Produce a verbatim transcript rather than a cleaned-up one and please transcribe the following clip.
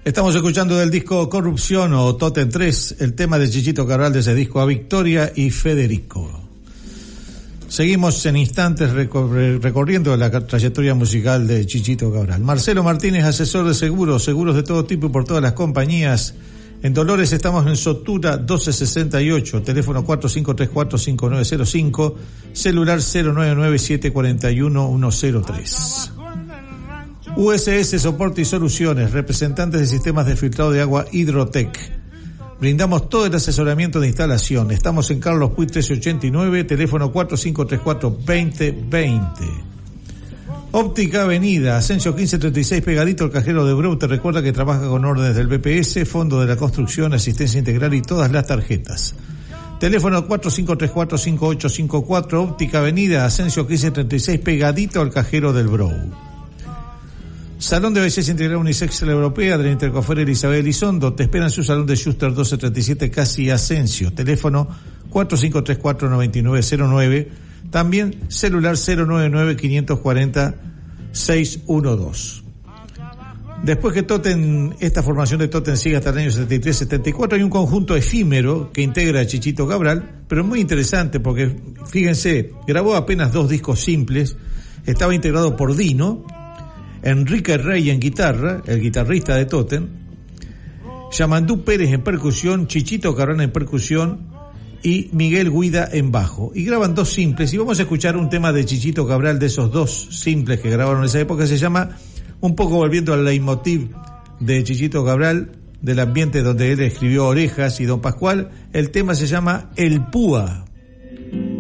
Estamos escuchando del disco Corrupción o Totem tres, el tema de Chichito Cabral de ese disco, A Victoria y Federico. Seguimos en instantes recor- recorriendo la trayectoria musical de Chichito Cabral. Marcelo Martínez, asesor de seguros, seguros de todo tipo y por todas las compañías. En Dolores estamos en Sotura doce sesenta y ocho, teléfono cuatro cinco tres cuatro cinco nueve cero cinco, celular cero nueve nueve siete cuatro uno uno cero tres. U S S Soporte y Soluciones, representantes de sistemas de filtrado de agua Hidrotec. Brindamos todo el asesoramiento de instalación. Estamos en Carlos Puig trece ochenta y nueve, teléfono cuatro cinco tres cuatro dos cero dos cero. Óptica Avenida, Asensio quince treinta y seis, pegadito al cajero de Brou. Te recuerda que trabaja con órdenes del B P S, Fondo de la Construcción, Asistencia Integral y todas las tarjetas. Teléfono cuatro cinco tres cuatro cinco ocho cinco cuatro, Óptica Avenida, Asensio quince treinta y seis, pegadito al cajero del Brou. Salón de Belleza Integral Unisex La Europea de la Intercofer Isabel Elizondo. Te espera en su salón de Schuster doce treinta y siete, casi Asensio. Teléfono cuatro cinco tres cuatro nueve nueve cero nueve. También celular cero nueve nueve cinco cuatro cero seis uno dos. Después que Totem, esta formación de Totem sigue hasta el año setenta y tres setenta y cuatro, hay un conjunto efímero que integra a Chichito Cabral, pero muy interesante porque, fíjense, grabó apenas dos discos simples. Estaba integrado por Dino, Enrique Rey en guitarra, el guitarrista de Totem, Yamandú Pérez en percusión, Chichito Cabral en percusión y Miguel Guida en bajo. Y graban dos simples, y vamos a escuchar un tema de Chichito Cabral de esos dos simples que grabaron en esa época. Se llama, un poco volviendo al leitmotiv de Chichito Cabral, del ambiente donde él escribió Orejas y Don Pascual, el tema se llama El Púa.